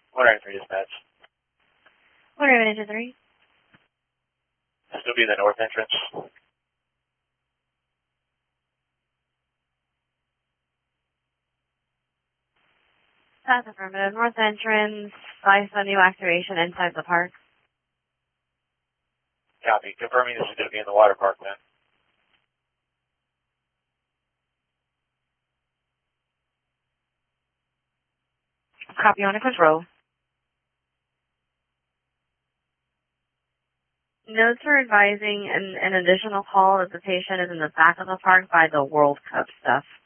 Wondering for dispatch. Whatever, Ninja 3. This will be the north entrance. That's affirmative. North entrance, slice on new activation inside the park. Copy. Confirming this is going to be in the water park then. Copy on a control. Notes are advising an additional call that the patient is in the back of the park by the World Cup stuff.